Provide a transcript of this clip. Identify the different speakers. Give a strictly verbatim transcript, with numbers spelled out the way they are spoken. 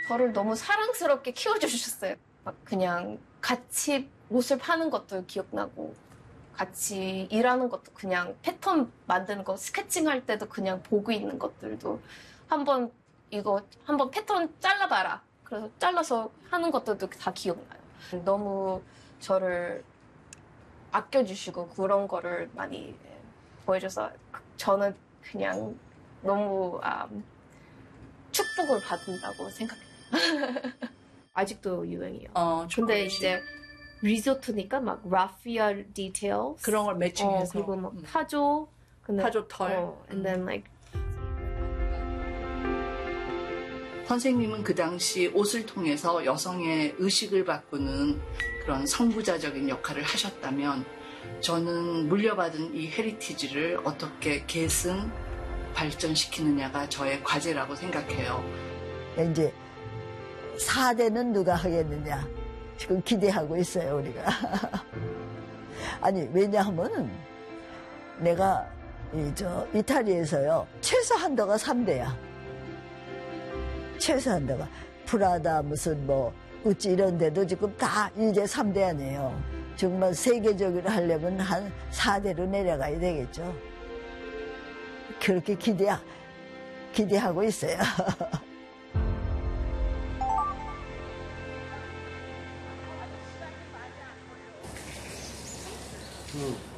Speaker 1: 저를 너무 사랑스럽게 키워주셨어요. 막 그냥 같이 옷을 파는 것도 기억나고 같이 일하는 것도 그냥 패턴 만드는 거 스케칭할 때도 그냥 보고 있는 것들도 한번 이거 한번 패턴 잘라봐라. 그래서 잘라서 하는 것들도 다 기억나요. 너무 저를 아껴주시고 그런 거를 많이 보여줘서 저는 그냥 너무 음, 축복을 받는다고 생각해요. 아직도 유행이에요.
Speaker 2: 어,
Speaker 1: 근데 이제 리조트니까 막 라피아 디테일스
Speaker 2: 그런 걸 매칭해서
Speaker 1: 어, 그리고 막
Speaker 2: 음.
Speaker 1: 타조 근데,
Speaker 2: 타조 털
Speaker 1: 어, and then like
Speaker 2: 선생님은 그 당시 옷을 통해서 여성의 의식을 바꾸는 그런 선구자적인 역할을 하셨다면 저는 물려받은 이 헤리티지를 어떻게 계승, 발전시키느냐가 저의 과제라고 생각해요.
Speaker 3: 이제 사 대는 누가 하겠느냐 지금 기대하고 있어요 우리가. 아니 왜냐하면은 내가 이 저 이탈리아에서요 최소 한도가 삼 대야. 최소 한도가 프라다 무슨 뭐 우찌 이런 데도 지금 다 이제 삼 대 아니에요. 정말 세계적으로 하려면 한 사 대로 내려가야 되겠죠. 그렇게 기대 기대하고 있어요.
Speaker 4: 음.